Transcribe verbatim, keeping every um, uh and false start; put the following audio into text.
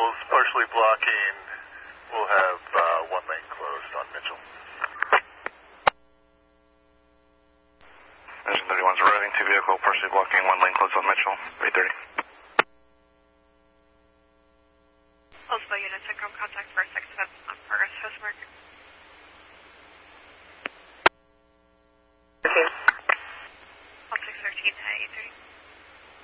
vehicles partially blocking. We'll have uh, one lane closed on Mitchell. Engine thirty-one's arriving, two vehicle partially blocking, one lane closed on Mitchell, three thirty. Multiple units, Centcom contact for six seven on progress, host mark.